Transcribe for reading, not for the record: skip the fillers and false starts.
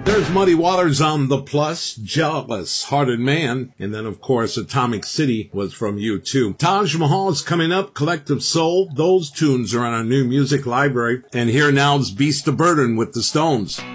There's Muddy Waters on the plus, Jealous Hearted Man, and then of course Atomic City was from U2. Taj Mahal's coming up, Collective Soul. Those tunes are on our new music library. And here now is Beast of Burden with the Stones.